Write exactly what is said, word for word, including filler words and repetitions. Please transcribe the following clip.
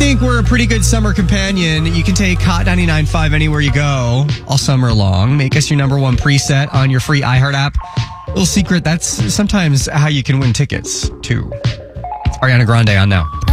think we're a pretty good summer companion, you can take Hot ninety-nine point five anywhere you go all summer long. Make us your number one preset on your free iHeart app. Little secret, that's sometimes how you can win tickets, too. Ariana Grande on now.